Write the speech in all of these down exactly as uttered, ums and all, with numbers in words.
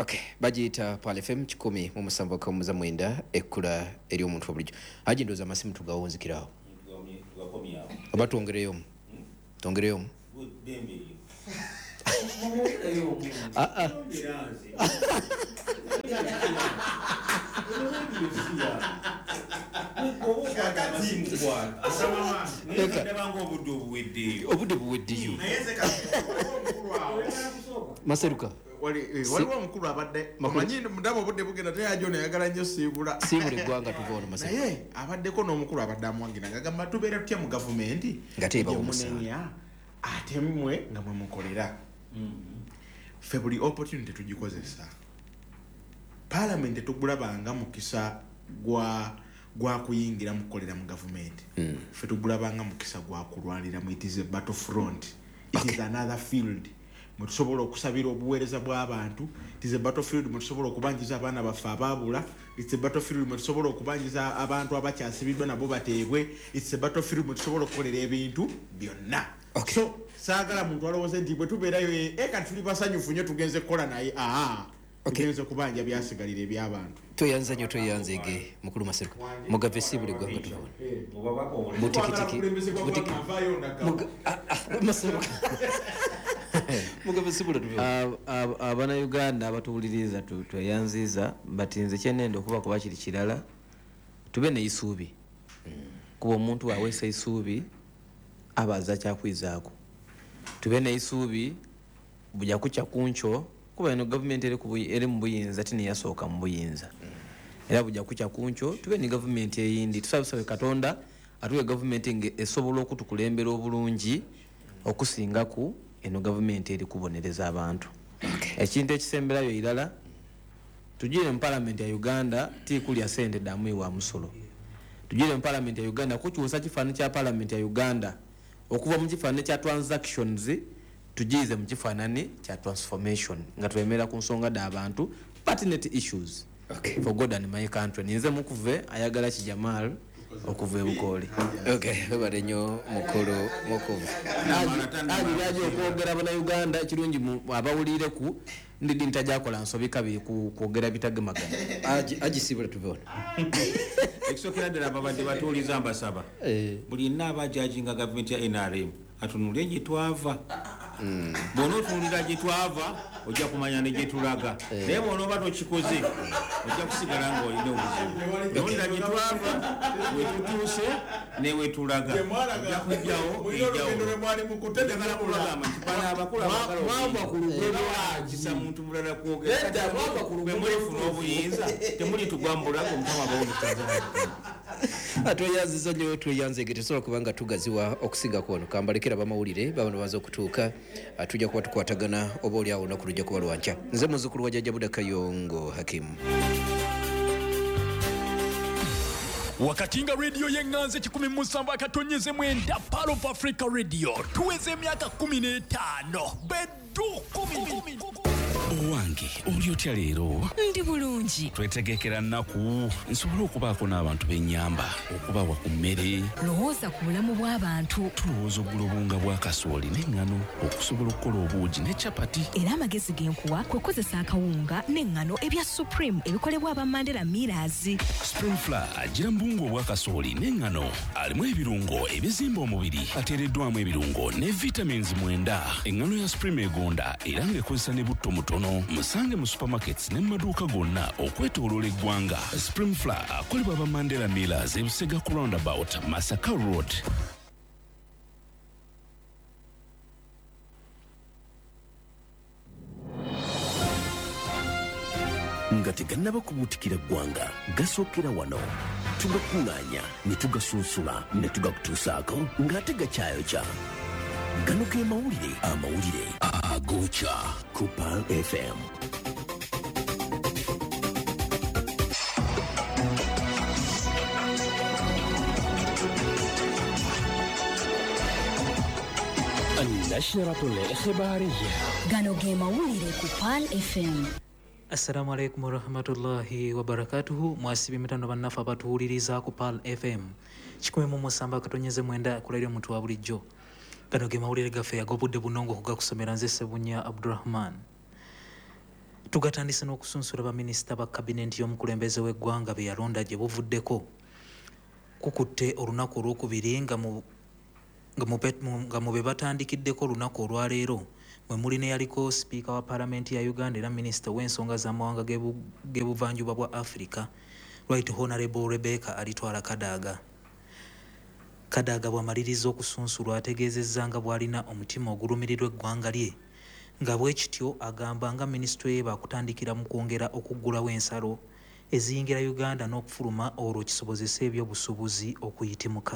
Okay, bagiyita Pal F M kikumi mu musanvu akamuza mwenda ekkula eri omuntu obulijjo. Haji ndoza amasimu tugawunzikirawo. Oba twongereyo. Twongereyo. Ah ah. Obudde buweddeyo. Maseruka. Wali waliwo mukulu abadde omanyi mudabo obudde bugenda teyajo nayagala nnyo siibula siibula eggwanga tuvoona Maseruka. Naye abaddeko n'omukulu abadde amwangira ngagamba tubeera tutya mu gavumenti nga tebawo omusaala ate mmwe nga mwe mukolera. Ffe buli opportunity tugikozesa. Parliament tugulabanga mukisa gwa gwa kuyingira mukolera mu gavumenti. Ffe tugulabanga mukisa gwa kulwanira mu it is a battlefront. It okay. is another field. Mutusobola okusabira obuweereza bw'abantu. It is a battlefield mutusobola okubanjiza abaana baffe abaabula. It's a battlefield mutusobola okubanjiza abantu abakyasibidwa nabo bateebwe. It's a battlefield mutusobola okukolera ebintu byonna. Okay. So saagala muntu alowooza nti bwe tubeerayo eka tuli basanyufu nnyo tugenze kukola naye aha tugenze kubanja byasigalira eby'abantu. Toyanza nnyo toyanzege mukulu Maseruka mugave siibula eggwanga tuvoona mutikitiki Maseruka abana Uganda abatuwuliriza tweyanziza batinze kyenende okuba kuba kiri kirala tube neisuubi kuba omuntu aweesa isuubi abaza kyakwizaako tube neisuubi bujja kucha kuncho kuba eno government eri kubu eri mu buyinza tini yasooka mu buyinza era bujja kucha kuncho tube ni government eyindi tusabe Katonda atuwe government nge esobola okutukulembera obulungi okusingaku eno government eri kubonereza abantu. Ekintu ekisemberayo irala tujire mu parliament ya Uganda tikuli asende damu wa musolo. Tujire mu parliament ya Uganda kukyusa kifaananyi kya parliament ya Uganda okuva mu kifaananyi kya transactions tujize mu kifaananyi kya transformation nga twemera ku nsonga da abantu pertinent issues. Okay. For God and my country ninze mukuve ayagala kijamal okuva ebukoli. Okay, bale nnyo mukulu mukuvu. Aji yaje okwogera bana Uganda ekirungi abawulire ku ndidi ntajakola nsobi kabiri ku kwogera bitagemagana. Aji aji siibula tuvoona. Ekisokera ddala babadde batuuliza mbasaba. Buli nnaaba judging government ya N R M atunule gye twava. Bono tunulira gye twava ojja kumanya ne gye tulaga. Naye bono oba tokikoze ojja kusigala ng'olina obuzibu. Tunulira gye twava we tutuuse ne we tulaga. Ojja kujjawo ejjawo kulagamba kipala abakulu abagala ku lugero kisa muntu mulala kwogera bwe mulifuna obuyinza temuli tugwambula ng'omutama bawuliriza. Atweyanziza nnyo tweyanzege tesobola kubanga tugaziwa okusinga kwono kambalekera bamawulire babano baza okutuuka atujja kuba tukwatagana oba oli awo olunaku lujja kuba lwanca. Nze muzzukulu wa Jjajja Buda Kayongo Hakimu. Wakatinga radio yenganze kikumi musanvu akatonyeze mwenda Pal of Africa Radio tuweze emyaka kumi n'etaano beddu kumi. Owange oli otya leero? Ndi bulungi. Twetegekera nnaku nsobola okubaako n'abantu b'ennyamba okubawa ku mmere. Lowooza ku bulamu bw'abantu. Tulowooza oggula obunga bwa kasooli n'eŋŋano okusobola okukola obuugi ne capati. Era amagezi g'enkuwa kwe kozesa akawunga n'eŋŋano ebya Supreme ebikolebwa aba Mandela Millers. Spring Flour agira mbungu obwa kasooli n'eŋŋano alimu ebirungo ebizimba omubiri ateereddwamu ebirungo ne vitamins mwenda. Eŋŋano ya Supreme egonda era ng'ekozesa ne butto mutono. Musange mu supermarkets ne maduuka gonna okwetooloola eggwanga. Spring Flour akolebwa aba Mandela Millers e Busega ku roundabout Masaka Road. Nga tegannaba kubuutikira ggwanga gasookera wano tugakuŋŋaanya ne tugasunsula ne tugakutuusaako ng'ate gakyayokya. Gano ge mawulire amawulire agookya ku Pal F M. النشرة الإخبارية Gano ge mawulire ku Pal F M. Assalamu alaikum warahmatullahi wabarakatuhu. Mwasibi mitano bannafu abatuwuliriza ku Pal F M kikumi mu musanvu akatonyeze mwenda kulaira omuntu wa bulijjo. Gano ge mawulire gaffe ag'obudde bunongo okugakusomera nze Ssebunya Abdurrahman. tugatandise n'okusunsula baminisita ba kabinenti y'omukulembeze w'eggwanga be yalonda gye buvuddeko kukutte olunaku olwokubiri nga mu nga mu be batandikiddeko olunaku olwaleero mwe muli ne yaliko sipiika wa paalamenti ya Uganda era minisita w'ensonga z'amawanga g'ebuvanjuba bwa Africa Right Honorable Rebecca Alitwala Kadaga. Kadaga bw'amaliriza okusunsulwa ategeezezza nga bw'alina omutima ogulumirirwa eggwanga lye nga bwe kityo agamba nga minisitule ye baakutandikira mu kwongera okuggulawo ensalo eziyingira Uganda n'okufuluma olwo kisobozesa ebyobusuubuzi okuyitimuka.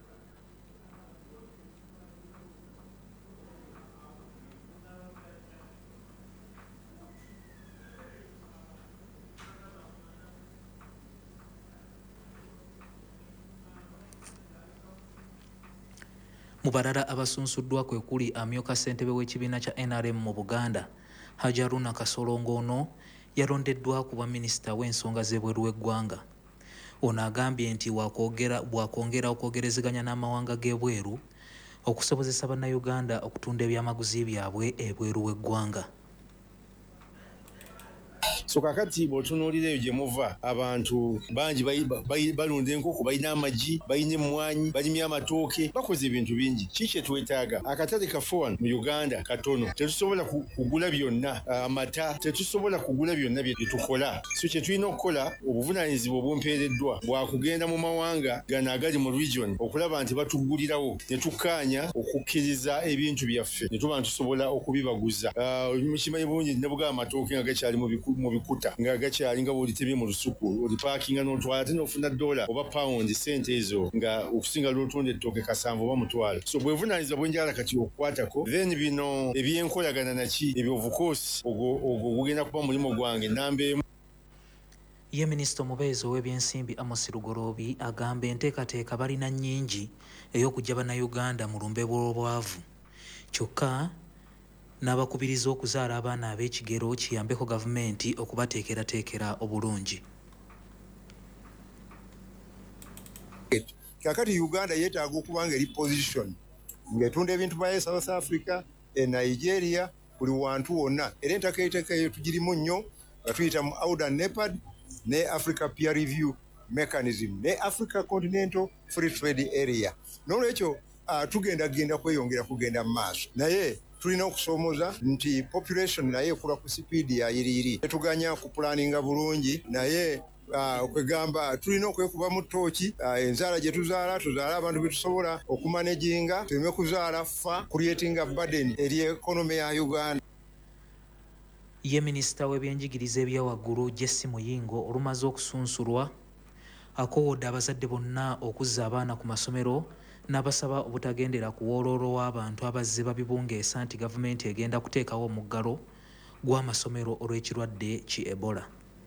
Mu balala abasunsuddwa kwe kuli amyuka ssentebe w'ekibiina kya N R M mu Buganda Hajji Haruna Kasolongo ono yalondeddwa ku bwaminisita w'ensonga z'ebweru w'eggwanga. Ono agambye nti bwakwongera okwogerezeganya n'amawanga g'ebweru okusobozesa bannayuganda okutunda ebyamaguzi byabwe ebweru w'eggwanga. So kakati bw'otunuulira eyo gye muva abantu bangi balunda enkoko, balina amagi, balina emmwanyi, balimya amatooke, bakoze ebintu bingi. Ki kye twetaaga? Akatale kaffe wano mu Uganda katono, tetusobola kugula byonna, amata tetusobola kugula byonna bye tukola. So kye tulina okukola obuvunaanyizibwa obumpeereddwa bwa kugenda mu mawanga gano agali mu region okulaba nti batugulirawo ne tukkaanya okukkiriza ebintu byaffe ne tuba ntusobola okubibaguza. Mukimanyi bulungi ne bugaba amatooke nga gakyali mu bikuta nga gakyali nga bw'olitebye mu lusuku olipaakinga n'otwala ate n'ofuna dola oba pawundi sente ezo nga okusinga lw'otunda ettooke kasanvu oba mutwalo. So bwevunaanyizibwa bwenjala kati okukwatako then bino ebyenkolagana naki ebyo obukoosi ogwo gugenda kuba mulimu gwange namba emu. Ye minisita omubeezi ow'ebyensimbi Amos Lugoloobi agamba enteekateeka balina nnyingi ey'okujja bannayuganda mu lumbe bw'obwavu kyokka n'abakubiriza okuzaala abaana ab'ekigero kiyambeko gavumenti okubateekerateekera obulungi. Kakati Uganda yeetaaga okuba nga eri position ng'etunda ebintu byayo South Africa, e Nigeria, buli wantu wonna. Era enteekateeka eyo tugirimu nnyo nga tuyita mu A U D A NEPAD ne Africa Peer Review Mechanism ne Africa Continental Free Trade Area. N'olwekyo tugendagenda kweyongera kugenda mu maaso. Naye tulina okusomoza nti population naye ekula ku sipiidi ya yiriyiri. Tetuganya kupulaninga bulungi naye okwegamba tulina okwekuba mu ttooki enzaala gye tuzaala tuzaala abantu be tusobola okumanejinga tuleme kuzaala ffa creating a burden eri economy ya Uganda. Ye minisita w'ebyenjigiriza ebyawaggulu Jesse Muyingo olumaze okusunsulwa akowodde abazadde bonna okuzza abaana ku masomero n'abasaba obutagendera ku wooloolo w'abantu abazze babibungeesa nti gavumenti egenda kuteekawo omuggalo gw'amasomero olw'ekirwadde ki Ebola.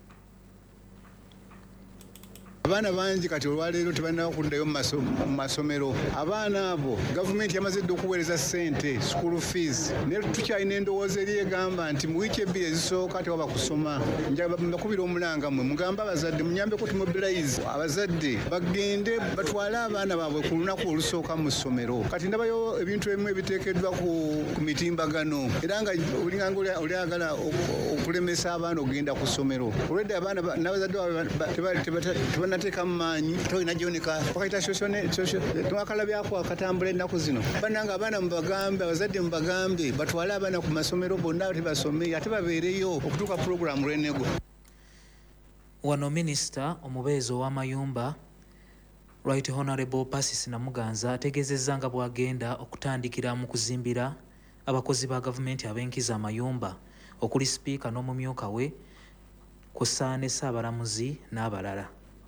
Abaana bangi kati olwaleero tebalina kuddayo mu masomero. Abaana abo gavumenti yamaze dda okuweereza ssente school fees naye tukyalina endowooza eri egamba nti mu wiiki ebbiri ezisooka tewaba kusoma. Mbakubira omulanga mmwe mugamba abazadde munyambeko tumobilize abazadde bagende batwale abaana baabwe ku lunaku olusooka mu ssomero. Kati ndabayo ebintu ebimu ebiteekeddwa ku mitimbagano era nga olinganga olyagala okulemesa abaana okugenda ku ssomero. Olwedde abaana n'abazaddde nateeka mu maanyi tolina gyoneka wakaita twakalabyako akatambula ennaku zino bannanga abaana mubagambe abazadde mubagambe batwale abaana ku masomero bonna tebasome ate babeereyo okutuuka puroguramu lw'enego. Wano minisita omubeezi ow'amayumba Right Honorable Pacis Namuganza ategeezezza nga bw'agenda okutandikira mu kuzimbira abakozi ba gavumenti ab'enkiza amayumba okuli sipiika n'omumyuka we kw'ossa ne ssaabalamuzi n'abalala.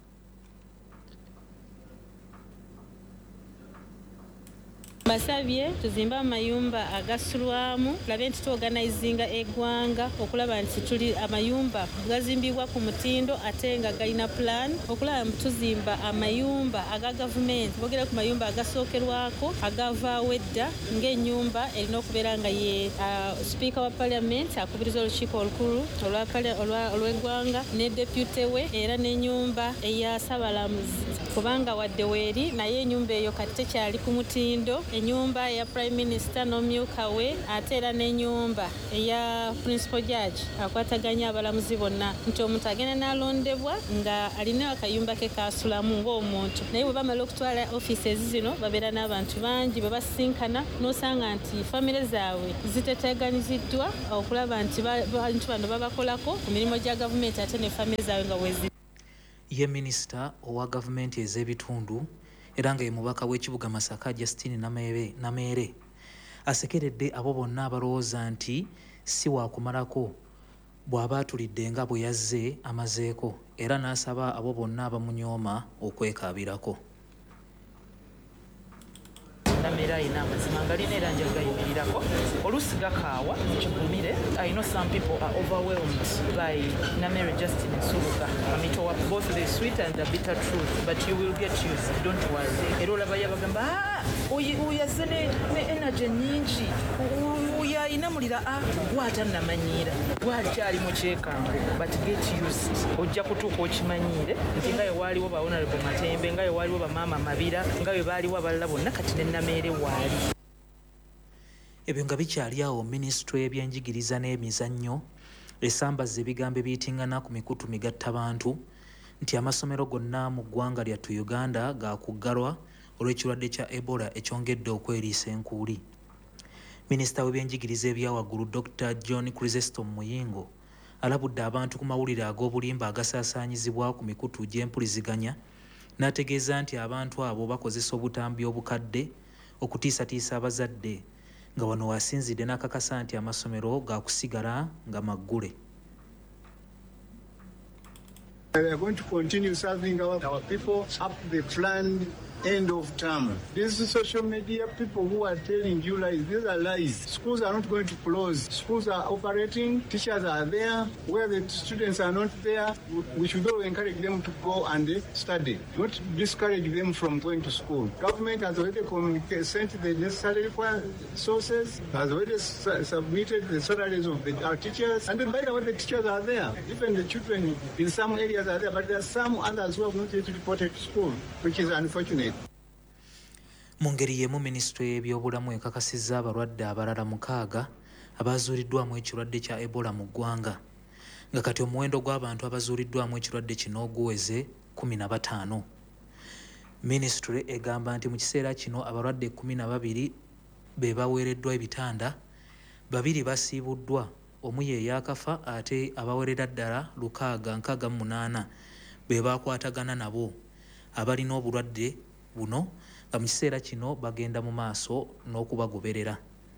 Basabye tuzimba amayumba agasulwamu tulabe nti tuorganizinga eggwanga okulaba nti tuli amayumba gazimbibwa ku mutindo ate nga galina plan okulaba nti tuzimba amayumba aga gavumenti bogera ku mayumba agasookerwako agavaawo edda ng'ennyumba erina okubeera nga ye uh, speaker wa parliament akubiriza olukiiko olukulu olw'eggwanga ne depute we era n'ennyumba eya ssaabalamuzi kubanga wadde weeri naye ennyumba eyo kati tekyali ku mutindo enyumba ya prime minister n'omyuka we ate era n'ennyumba eya principal judge akwataganya abalamuzi bonna nti omuntu agenda n'alondebwa nga alina akayumba ke kasulamu ng'omuntu naye bwe bamala okutwala offices zino babeera n'abantu bangi bwe basinkana n'osanga nti famire zaabwe ziteteeganiziddwa okulaba nti bantu bano babakolako ku mirimu gya gavumenti ate ne famire zaabwe nga wezi. Ye minisita owa gavumenti ez'ebitundu era nga ye mubaka w'ekibuga Masaka Justine Nameere, Nameere asekeredde abo bonna abalowooza nti si waakumalako bw'aba atulidde nga bwe yazze amazeeko era n'asaba abo bonna abamunyooma okwekaabirako. Nameere ayina amazima nga alina era njaga gayimirirako oluusi gakaawa kigumire. I know some people are overwhelmed by Nameere Justine Nsuluka amitowa both the sweet and the bitter truth, but you will get used, don't worry. Era olaba yabagamba oyo yazze ne energy nyingi oyo ayina mulira a gwata namanyiira gwakyali mu kyekango, but get used. Ojja kutuuka okimanyiire nti nga yewaaliwo ba Honorable Matembe, nga yewaaliwo bamaama Mabira, nga bwe baaliwo abalala bonna kati ne Nameere waali. Ebyo nga bikyali awo minisitule y'ebyenjigiriza n'emizannyo esambaza ebigambo ebiyitingana ku mikutu migattabantu nti amasomero gonna mu ggwanga lyattu Uganda gaakuggalwa olw'ekirwadde kya Ebola ekyongedde okweriisa enkuuli. Minisita w'ebyenjigiriza ebyawaggulu Doctor John Chrysostom Muyingo alabudde abantu ku mawulire ag'obulimba agasaasaanyizibwa ku mikutu gy'empuliziganya n'ategeeza nti abantu abo bakozesa obutambi obukadde okutiisatiisa abazadde nga wano wasinzidde n'akakasa nti amasomero gaakusigala nga maggule. We are going to continue serving our, our people up the planned end of term. These social media people who are telling you lies, these are lies. Schools are not going to close. Schools are operating. Teachers are there. Where the students are not there, we should all encourage them to go and study, not discourage them from going to school. Government has already sent the necessary sources, has already su submitted the salaries of the, our teachers, and then by the way, the teachers are there. Even the children in some areas are there, but there are some others who have not yet reported to school, which is unfortunate. Mu ngeri y'emu minisitule y'ebyobulamu ekakasizza abalwadde abalala mukaaga abazuuliddwamu ekirwadde kya Ebola mu ggwanga nga kati omuwendo gw'abantu abazuuliddwamu ekirwadde kino guweze kumi na bataano. Minisitule egamba nti mu kiseera kino abalwadde kumi na babiri be baweereddwa ebitanda, babiri basiibuddwa, omu ye yaakafa ate abawerera ddala lukaaga nkaaga mu munaana be baakwatagana nabo abalina obulwadde buno nga mu kiseera kino bagenda mu maaso n'okubagoberera.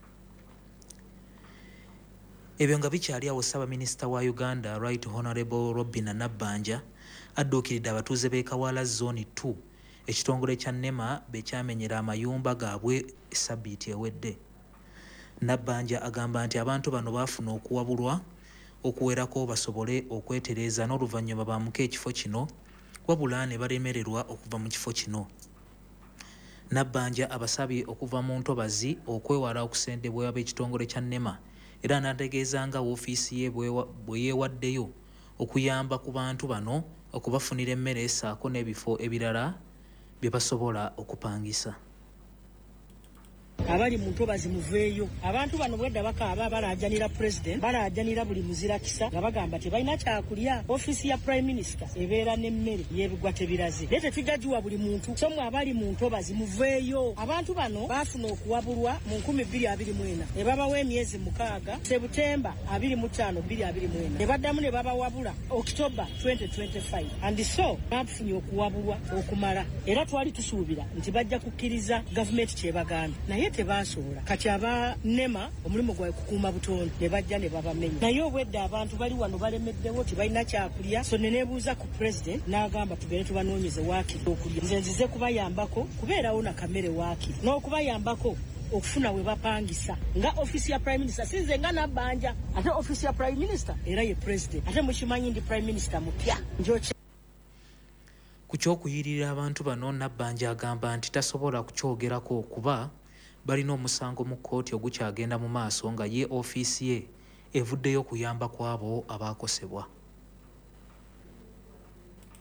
Ebyo nga bikyali awo Ssaabaminisita wa Uganda Right Honorable Robin Nabbanja adduukiridde abatuuze b'e Kawala Zone two ekitongole kya NEMA be kyamenyera amayumba gaabwe essabbiiti ewedde. Nabbanja agamba nti abantu bano baafuna okuwabulwa okuwerako basobole okwetereeza n'oluvannyuma baamuka ekifo kino wabula ne balemererwa okuva mu kifo kino. Nabbanja abasabye okuva mu ntobazi okwewala okusendebwa ab'ekitongole kya NEMA era n'ategeeza nga woofiisi ye bwe yeewaddeyo okuyamba ku bantu bano okubafunira emmere ssaako n'ebifo ebirala bye basobola okupangisa. Abali mu ntobazi muveeyo. Abantu bano bwedda bakaaba balaajanira president, balaajanira buli muzira kisa nga bagamba tebalina kyakulya. Ofiisi ya prime minister ebeera n'emmere y'ebigwa tebiraze. Naye tetugagiwa buli muntu. So mwe abali mu ntobazi muveeyo. Abantu bano baafuna okuwabulwa mu nkumi bbiri abiri mu ena ne babawa emyezi mukaaga Sebutemba abiri mu ttaano bbiri abiri mu ena ne baddamu ne babawabula October twenty twenty-five, and so bafunye okuwabulwa okumala era twali tusuubira nti bajja kukkiriza gavumenti kyebagambye naye tebasobola. Kati aba NEMA omulimu gwawe kukuuma butonde ne bajja ne babamenya. Naye obwedda abantu bali wano balemeddewo tebalina kyakulya, so ne neebuuza ku president n'agamba tugende tubanoonyeze waakiri okulya. Nze nzize kubayambako kubeerawo na kamere waakiri n'okubayambako okufuna we bapangisa nga office ya prime minister. Sinze nga Nabbanja ate office ya prime minister era ye president ate mukimanyi ndi prime minister mupya njoki. Ku kyokuyirira abantu bano Nabbanja agamba nti tasobola kukyogerako kuba balina omusango mu kkooti ogukyagenda mu maaso nga ye ofiisi ye evuddeyo okuyamba kw'abo abaakosebwa.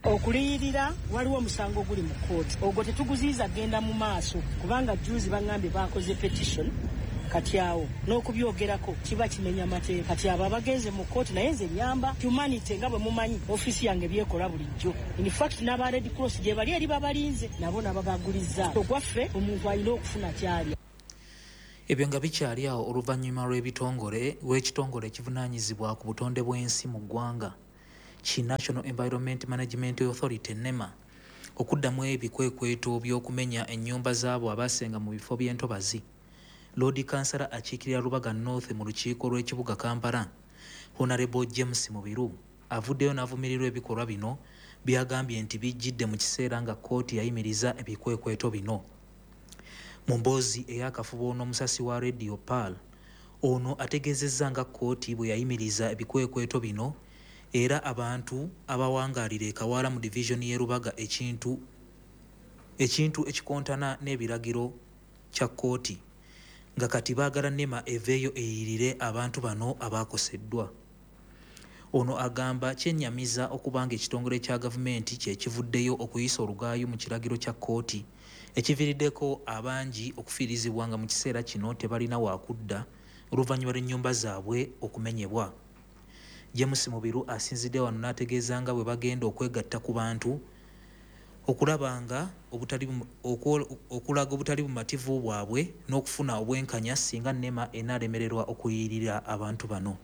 okuliyirira waliwo omusango oguli mu kooti ogwo tetuguziyiza genda mu maaso kubanga juzi baŋŋambye bakoze petition kati awo n'okubyogerako kiba kimenya mateeka kati abo abagenze mu kooti naye nze nyamba humanity nga bwe mumanyi ofiisi yange byekola bulijjo in fact n'aba red cross gye bali eri babalinze nabo nababagulizza ogwaffe omuntu alina okufuna kyalya. Ebyo nga bikyali awo oluvannyuma lw'ebitongole lw'ekitongole ekivunaanyizibwa ku butonde bw'ensi mu ggwanga ki National Environment Management Authority NEMA okuddamu ebikwekweto by'okumenya ennyumba z'abo abaasenga mu bifo by'entobazi. Lord Councillor akiikirira Lubaga North mu lukiiko lw'ekibuga Kampala Honorable James Mubiru avuddeyo n'avumirirwa ebikolwa bino byagambye nti bijjidde mu kiseera nga kkooti yayimiriza ebikwekweto bino. Mu mboozi ey'akafubo n'omusasi wa Radio Pal ono ategeezezza nga kkooti bwe yayimiriza ebikwekweto bino era abantu abawangaalira e Kawala mu divisioni y'e Lubaga ekintu ekintu ekikontana n'ebiragiro kya kkooti nga kati baagala NEMA eveeyo eyirire abantu bano abaakoseddwa. Ono agamba kyennyamiza okubanga ekitongole kya gavumenti kye kivuddeyo okuyisa olugaayo mu kiragiro kya kkooti ekiviiriddeko abangi okufiirizibwa nga mu kiseera kino tebalina waakudda oluvannyuma lw'ennyumba zaabwe okumenyebwa. James Mubiru asinzidde wano n'ategeeza nga bwe bagenda okwegatta ku bantu okulabanga obutali okulaga obutali bumativu bwabwe n'okufuna obwenkanya singa NEMA enaalemererwa okuyirira abantu bano.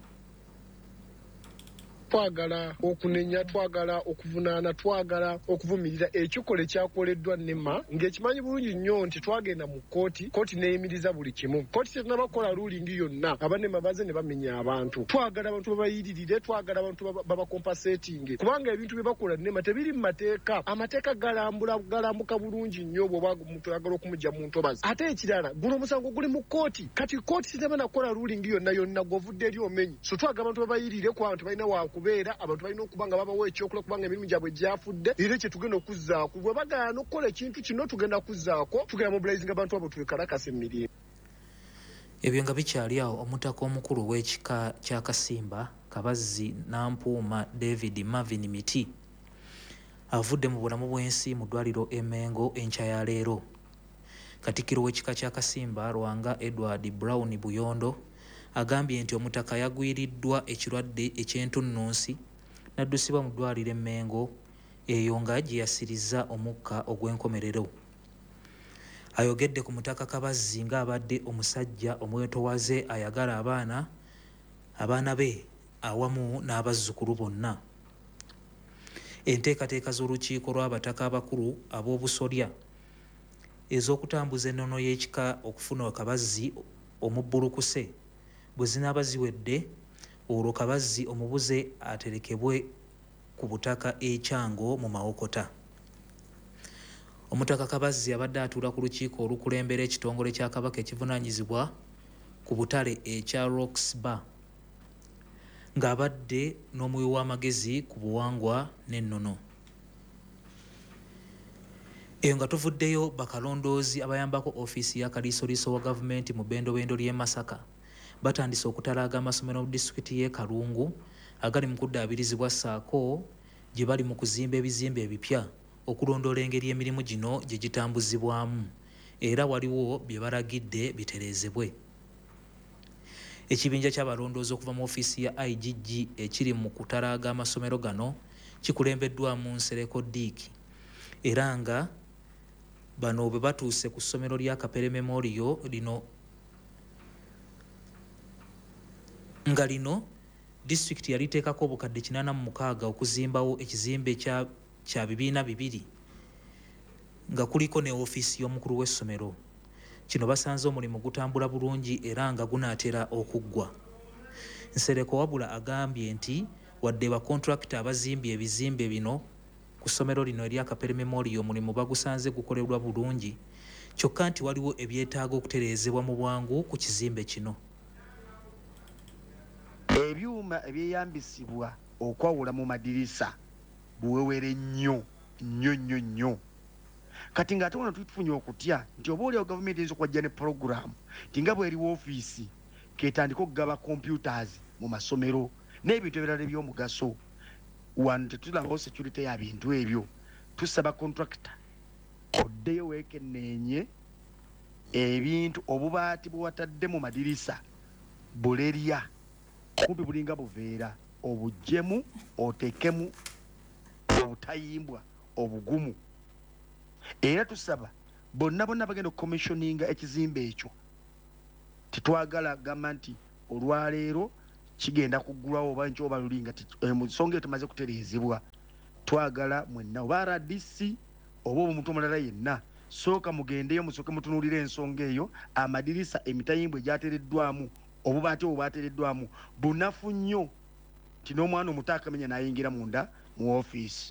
Twagala okunenya, twagala okuvunaana, twagala okuvumirira ekikole kyakoleddwa NEMA ng'ekimanyi bulungi nnyo nti twagenda mu kkooti, kkooti neeyimiriza buli kimu. Kkooti tetunabakola rulingi yonna aba NEMA baze ne bamenya abantu. Twagala abantu babayiririre, twagala abantu babakompaseetinge kubanga ebintu bye bakola NEMA tebiri mu mateeka. Amateeka galambula galambuka bulungi nnyo bw'oba twagala okumujja mu ntobazi. Ate ekirala guno omusango guli mu kkooti, kati kkooti titeba nakola rulingi yonna yonna gw'ovudde eri omenyi. So twagala abantu babayirire ku bantu balina wa kubeera abantu balina okuba nga babawa ekyokola kubanga emirimu gyabwe gyafudde era ekyo tugenda okuzzaako bwe bagaana n'okukola ekintu kino tugenda kuzzaako tugenda mobilizinga abantu abo twekalakasa emirimu. Ebyo nga bikyali awo omutaka omukulu w'ekika kya Kasimba Kabazzi Nampuuma David Marvin Miti avudde mu bulamu bw'ensi mu ddwaliro e Mengo enkya ya leero. Katikkiro w'ekika kya Kasimba Lwanga Edward Brown Buyondo agambye nti omutaka yagwiriddwa ekirwadde eky'entunnunsi n'addusibwa mu ddwaliro e Mengo eyo nga gye yasirizza omukka ogw'enkomerero. Ayogedde ku mutaka Kabazzi ng'abadde omusajja omwetowaze ayagala abaana abaana be awamu n'abazzukulu bonna. Enteekateeka z'olukiiko lw'abataka abakulu ab'obusolya ez'okutambuza ennono y'ekika okufuna Kabazzi omubbulukuse bwe zinaaba ziwedde olwo Kabazzi omubuze aterekebwe ku butaka e Kyango mu Mawokota. Omutaka Kabazzi abadde atuula ku lukiiko olukulembera ekitongole kya Kabaka ekivunaanyizibwa ku butale ekya Rocks Bar ng'abadde n'omuwi w'amagezi ku buwangwa n'ennono. Eyo nga tuvuddeyo bakalondoozi abayambako ofiisi ya kaliisoliiso wa gavumenti mu bbendobendo ly'e Masaka batandise okutalaaga amasomero mu disitulikiti y'e Kalungu agali mu kuddaabirizibwa ssaako gye bali mu kuzimba ebizimbe ebipya okulondoola engeri emirimu gino gye gitambuzibwamu era waliwo bye balagidde bitereezebwe. Ekibinja ky'abalondoozi okuva mu ofiisi ya I G G ekiri mu kutalaaga amasomero gano kikulembeddwamu Nsereko Dick era nga bano bwe batuuse ku ssomero lya Kapere Memorial lino nga lino disitulikiti yaliteekako obukadde kinaana mu mukaaga okuzimbawo ekizimbe kya, kya bibiina bibiri nga kuliko ne ofiisi y'omukulu w'essomero. Kino basanze omulimu gutambula bulungi era nga gunaatera okuggwa. Nsereko wabula agambye nti wadde bakontrakita abazimbye ebizimbe bino ku ssomero lino erya Kapere Memorial omulimu bagusanze gukolebwa bulungi kyokka nti waliwo ebyetaaga okutereezebwa mu bwangu ku kizimbe kino. Ebyuma ebyeyambisibwa okwawula mu madirisa buwewere nnyo nnyo nnyo nnyo. Kati ng'ate wano tufunye okutya nti oba oliawo gavumenti eyinza okwajja ne puroguramu nti nga bw'eriwo ofiisi ketandika okugaba computers mu masomero n'ebintu ebirala eby'omugaso. wano tetulabawo security ya bintu ebyo tusaba contractor oddeyo weekenneenye ebintu obubaati bwewatadde mu madirisa bulerya kumpi bulinga buveera obujjemu otekemu obutayimbwa obugumu era tusaba bonna bonna bagenda okucommissioninga ekizimbe ekyo tetwagala gamba nti olwaleero kigenda kuggulwawo oba nkyo oba lulinga ensonga eyo tumaze kutereezebwa twagala mwenna oba R D C oba omuntu omulala yenna sooka mugendeyo musooke mutunuulira ensonga eyo amadirisa emitayimbwa egyateereddwamu obubaati obwo bwateereddwamu bunafu nnyo nti n'omwana omuto akamenya n'ayingira munda mu ofiisi.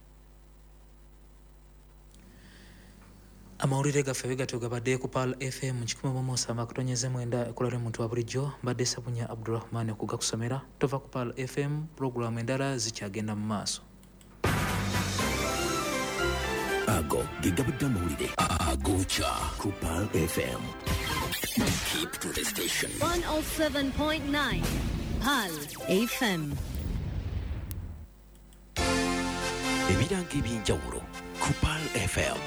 amawulire gaffe bigatyo gabadde ku Pearl F M kikumi mu musanvu akatonyeze mwenda ekolera omuntu wa bulijjo mbadde Sabunya Abdurrahman okugakusomera tova ku Pearl F M puroguramu endala zikyagenda mu maaso. ago gigabadde amawulire agocha ku Pearl F M. Keep to the station. one oh seven point nine Pearl F M. ebiranga ebyenjawulo ku Pearl F M.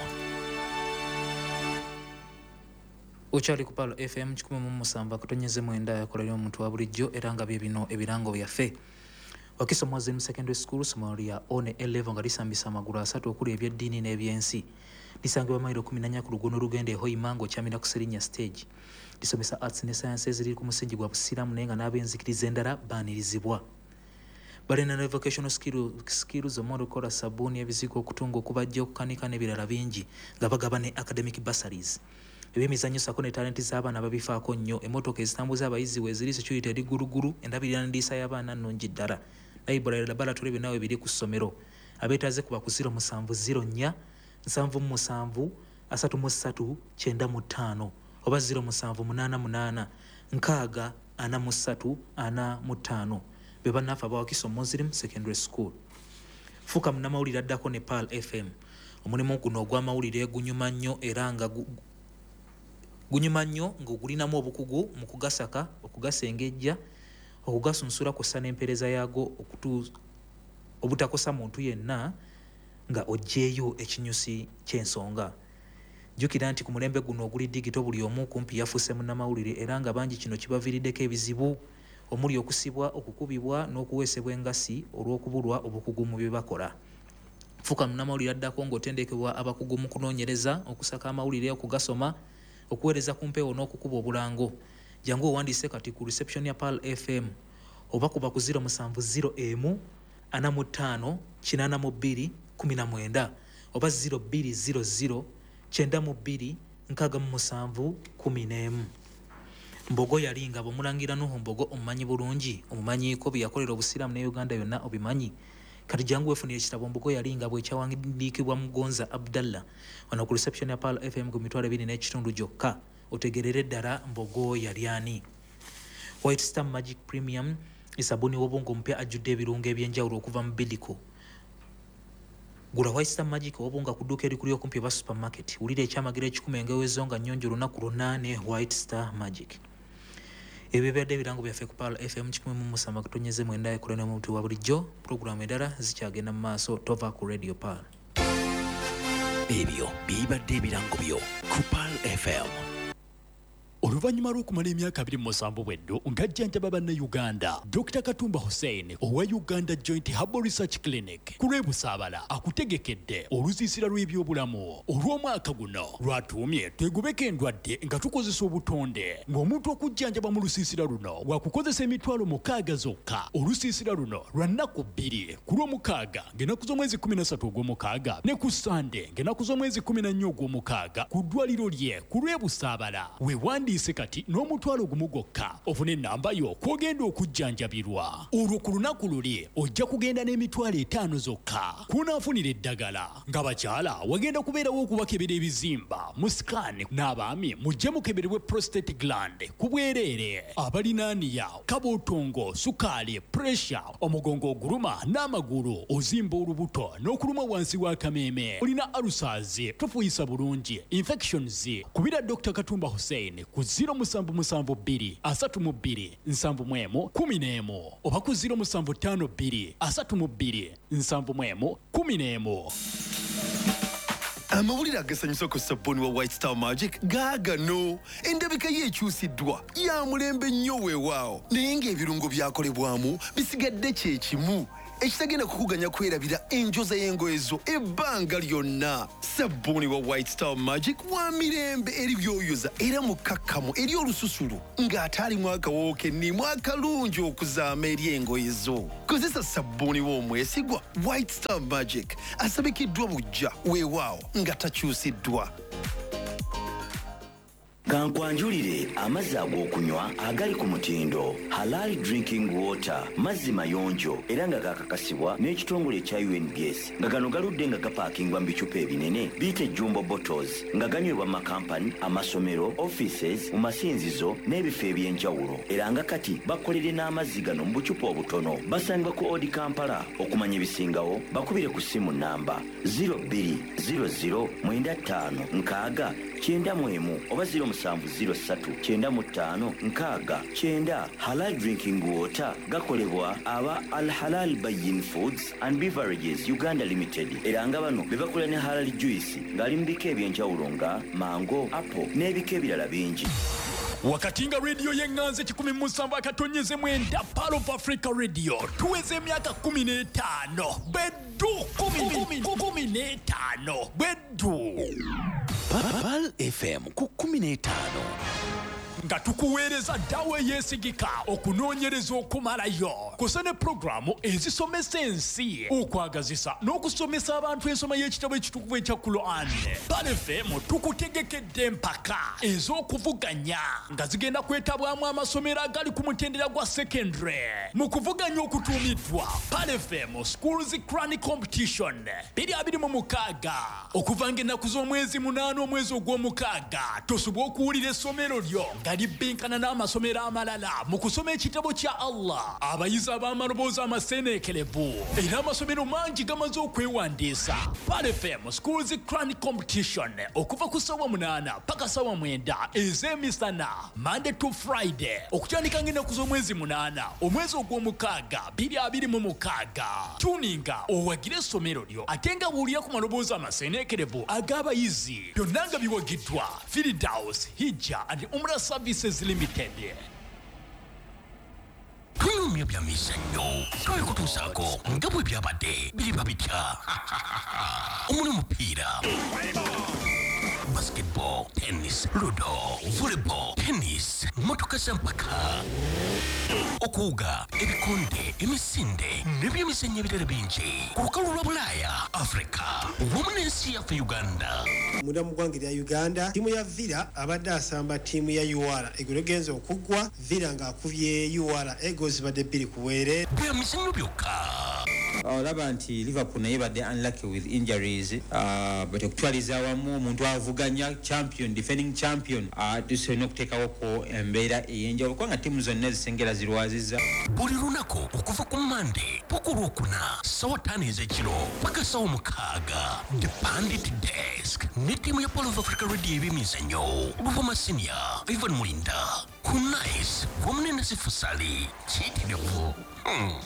okyali ku Pearl F M kikumi mu musanvu akatonyeze mwenda yakolera omuntu wa bulijjo era nga bye bino ebirango byaffe. Wakiso Muslim Secondary School somo lya one eleven nga lisambisa amagulu asatu okuli ebyeddiini n'ebyensi lisangibwa mayiro kumi na nnya ku luguudo olugenda e Hoimango kyamira ku Serinya stage lisomesa arts ne sciences ziri ku musingi gwa busiraamu naye nga n'ab'enzikiriza endala baanirizibwa. balina ne vocational skill, skills omuli okukola sabbuuni ebizigo okutunga okubajja okukanika n'ebirala bingi nga bagaba ne academic bursaries. ebyemizannyo sako ne talenti z'abaana babifaako nnyo emmotoka ezitambuza abayizi weeziri security eri gulugulu endabirira n'endiisa y'abaana nnungi ddala. library laboratory binawe biri ku ssomero abeetaaze kuba ku zero musanvu zero nnya nsanvu mu musanvu asatu mu ssatu kyenda mu ttaano oba zero musanvu munaana munaana nkaaga ana mu ssatu ana mu ttaano be bannaffe abawakiso Muslim Secondary School. fuuka munnamawulire addako ne Pearl F M omulimu guno ogw'amawulire gunyuma nnyo era nga gunyuma nnyo ng'ogulinamu obukugu mu kugasaka okugasengejja okugasunsula kussa n'empeereza yaago obutakosa muntu yenna nga oggyeeyo ekinyusi ky'ensonga. jjukira nti ku mulembe guno oguli digito buli omu kumpi yafuuse munnamawulire era nga bangi kino kibaviiriddeko ebizibu omuli okusibwa okukubibwa n'okuweesebwa engasi olw'okubulwa obukugu mu bye bakola. fuuka munnamawulire addako ng'otendekebwa abakugu mu kunoonyereza okusaka amawulire okugasoma okuweereza ku mpeewo n'okukuba obulango. jangu owandiise kati ku reception ya Pearl F M oba kuba ku zero musanvu zero emu ana mu ttaano kinaana mu bbiri kumi na mwenda oba zero bbiri zero zero kyenda mu bbiri nkaaga mu musanvu kumi n'emu. Mbogo yali nga bw'omulangira Nuhu Mbogo omumanyi bulungi omumanyiiko bye yakolera obusiraamu ne Uganda yonna obimanyi. kati jangu weefunira ekitabo Mbogo yali nga bw'ekyawandiikibwa mu Gonza Abdallah wano ku reception ya Pearl F M ku mitwalo ebiri n'ekitundu gyokka otegerere ddala Mbogo yali ani. White Star Magic Premium esabuni w'obwongo omupya ajjudde ebirungo ebyenjawulo okuva mu Bidiko. gula White Star Magic w'obwongo ku dduuka erikuli okumpi oba supermarket wulira ekyamagira ekikumi engewezo nga nnyonjo olunaku lwonna ne White Star Magic. ebyo bibadde ebirango byaffe ku Pearl F M kikumi mu musanvu akatonyeze mwenda ekolera omuntu wa bulijjo puroguramu endala zikyagenda mu maaso tova ku Radio Pearl. ebyo bibadde ebirango byo ku Pearl F M. oluvannyuma lw'okumala emyaka abiri mu musanvu bweddo ng'ajjanjaba bannayuganda Dokita Katumba Hussein owa Uganda Joint Herbal Research Clinic ku lw'ebusaabala akutegekedde olusiisira lw'ebyobulamu olw'omwaka guno lwatuumye twegubeko endwadde nga tukozesa obutonde ng'omuntu okujjanjaba mu lusiisira luno wakukozesa emitwalo mukaaga zokka. olusiisira luno lwa nnaku bbiri ku lw'omukaaga ng'ennaku z'omwezi kumi na ssatu ogw'omukaaga ne ku Sande ng'ennaku z'omwezi kumi na nnya ogw'omukaaga ku ddwaliro lye ku lw'ebusaabala weewandi kati n'omutwalo gumu gwokka ofune ennamba yo kw'ogenda okujjanjabirwa. olwo ku lunaku luli ojja kugenda n'emitwalo etaano zokka kunaafunira eddagala. nga bakyala wagenda kubeerawo okubakebera ebizimba mu scan n'abaami mujje mukeberebwe prostate gland ku bwereere. abalinaaniya kabootongo sukaali pressure omugongo oguluma n'amagulu ozimba olubuto n'okuluma wansi w'akameeme olina alusazi tofuuyisa bulungi infections kubira Dokita Katumba Hussein ku ziro musanvu musanvu bbiri asatu mu bbiri nsanvu mu emu kumi n'emu oba ku ziro musanvu ttaano bbiri asatu mu bbiri nsanvu mu emu kumi n'emu. amawulire agasanyusa ku sabbuuni wa White Star Magic gaagano endabika ye ekyusiddwa ya mulembe nnyo weewaawo naye ng'ebirungo byakolebwamu bisigadde kye kimu ekitagenda kukuganya kwerabira enjoza y'engoye zo ebbanga lyonna. Sabbuuni wa White Star Magic wa mirembe eri byoyoza era mukakkamu eri olususulu ng'ate alimu akawoowo kennimu akalungi okuzaama eri engoye zo. Kozesa sabbuuni w'omwesigwa White Star Magic asabikiddwa bujja weewaawo nga takyusiddwa. kankwanjulire amazzi ag'okunywa agali ku mutindo Halal Drinking Water, mazzi mayonjo era nga gakakasibwa n'ekitongole ekya U N G S nga gano galudde nga gapaakingwa mu bicupa ebinene biyite jumbo bottles nga ganywebwa mu makampani, amasomero, offices, mu masinzizo n'ebifo eby'enjawulo era nga kati bakolere n'amazzi gano mu bucupa obutono. Basangibwa ku Odi Kampala. Okumanya ebisingawo bakubire ku ssimu namba zero two zero zero nine five nkaaga kyenda mu emu oba zero musanvu ziro ssatu kyenda mu ttaano nkaaga kyenda. Halal Drinking Water gakolebwa aba Al Halal Bayin Foods and Beverages Uganda Limited era nga bano be bakola ne Halal Juice ng'ali mu bika eby'enjawulo nga mango, apple n'ebika ebirala bingi. Wakati nga radio yenganze kikumi musanvu akatonyeze mwenda Pearl of Africa Radio tuweze emyaka kumi n'etaano beddu kumi n'etaano beddu Pearl F M ku kumi n'etaano nga tukuweereza ddawo eyeesigika okunoonyereza okumalayo kusa ne pulogulaamu ezisomesa ensi okwagazisa n'okusomesa abantu ensoma y'ekitabo ekitukuvu ekya Quran. Pearl F M tukutegekedde empaka ez'okuvuganya nga zigenda kwetabwamu amasomero agali ku mutendera gwa secondary mu kuvuganya okutuumiddwa Pearl F M Schools Quran Competition bbiri abiri mu mukaaga okuva ng'ennaku z'omwezi munaana omwezi ogw'omukaaga tosobwa okuwulira essomero lyo nga libinkana n'amasomero amalala mu kusoma ekitabo kya Allah. Abayizi ab'amaloboozi amaseeneekerevu era amasomero mangi gamaze okwewandiisa. Pearl F M Schools Quran Competition okuva ku ssaawa munaana paka ssaawa mwenda ez'emisana Monday to Friday okutandika ng'ennaku z'omwezi munaana omwezi ogw'omukaaga bbiri abiri mu mukaaga. Tuninga owagire essomero lyo ate nga buulira ku maloboozi amaseeneekerevu ag'abayizi byonna nga biwagiddwa Firdaus Hijja and Umrah Services Limited. tuyumya bya mizannyo twekutuusaako nga bwe byabadde biriba bitya omuli omupiira, basketball, tennis, ludo, volleyball, tennis, motoka zampaka, okuwuga, ebikonde, emisinde n'ebyemizannyo ebirala bingi ku lukalu lwa Bulaaya, Africa wamu n'ensi yaffe Uganda. Munda mu ggwanga lya Uganda ttiimu ya Villa abadde asamba ttiimu ya U R Eagles egenze okuggwa Villa ng'akubye U R Eagles badde bbiri ku bwere. Bya mizannyo byokka. olaba nti Liverpool naye badde unlucky with injuries uh, but okutwaliza awamu omuntu avuganya champion defending champion uh, tusobola okuteekawoko embeera ey'enjawulo kubanga ttiimu zonna ezisengera zirwaziza buli lunaku okuva ku Monday paka olwokuna ssaawa ttaano ez'ekiro paka ssaawa mukaaga The Pandit Desk ne ttiimu ya Pearl of Africa Radio eby'emizannyo Luvuma Senior Ivan Mulinda ku Nice wamu ne Nasifu Sali kiyitirivu hmm.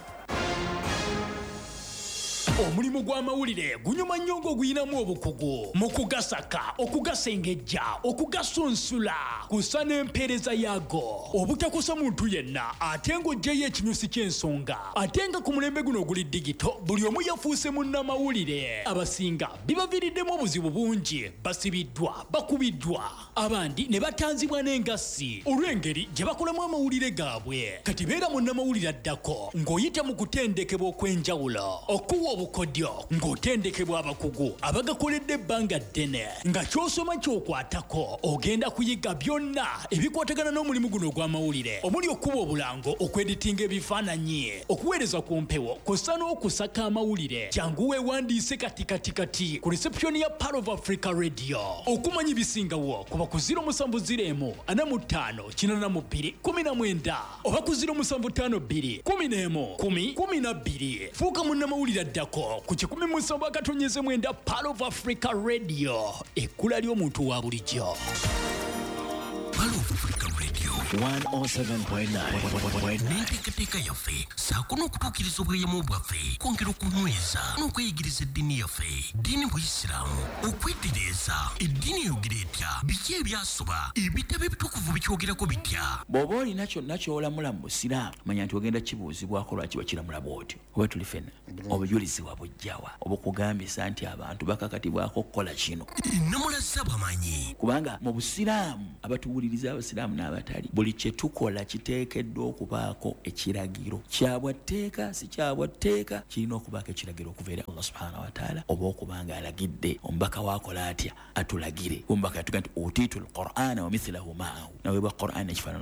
Omulimu gw'amawulire gunyuma nnyo ng'oguyinamu obukugu mu kugasaka, okugasengejja, okugasunsula, kusa n'empeereza yaago. Obutakosa muntu yenna ate ng'oggyeyo ekinyusi ky'ensonga. Ate nga ku mulembe guno oguli digito, buli omu yafuuse munnamawulire. Abasinga bibaviiriddemu obuzibu bungi, basibiddwa, bakubiddwa. Abandi ne batanzibwa n'engassi olw'engeri gye bakolamu amawulire gaabwe. Kati beera munnamawulire addako ng'oyita mu kutendekebwa okw'enjawulo. Okuwa obukodyo ng'otendekebwa abakugu abagakoledde ebbanga ddene nga ky'osoma ky'okwatako ogenda kuyiga byonna ebikwatagana n'omulimu guno ogw'amawulire omuli okuba obulango, okweditinga ebifaananyi, okuweereza ku mpewo kw'ossa n'okusaka amawulire. Kyangu weewandiise katikatikati ku reception ya Pearl of Africa Radio. Okumanya ebisingawo kuba ku ziro musanvu ziro emu ana mu ttaano kinaana mu bbiri kumi na mwenda oba ku ziro musanvu ttaano bbiri kumi n'emu kumi kumi na bbiri. Fuuka munnamawulire addako ku kikumi musanvu akatonyeze mwenda Pearl of Africa Radio, ekkula ly'omuntu wa bulijjo. Hello Africa Radio one oh seven point nine. n'enteekateeka yaffe saako n'okutuukiriza obweyamo bwaffe kwongera okunyweza n'okweyigiriza eddiini yaffe ddiini buisiraamu okwetereeza eddiini eyogera etya biki ebyasoba ebitabo ebitukuvu bikyogerako bitya bw'oba olina kyonna ky'olamula mu busiraamu manya nti ogenda kibuuzibwako lwaki bakiramula bw'otyo oba tuli ffenna obujulizi wabujjawa obukugambisa nti abantu bakakatibwako okukola kino namulaza bamanyi kubanga mu busiraamu abatuwuliriza abasiraamu n'abatali buli kye tukola kiteekeddwa okubaako ekiragiro kyabwatteeka si kyabwatteeka kirina okubaako ekiragiro okuva eri Allah subhanahu wa taala oba okubanga alagidde omubaka waakola atya atulagire omubaka yatuga nti utiitu lqur'ana wa mithlahu maahu naweebwa qur'an ekifaanano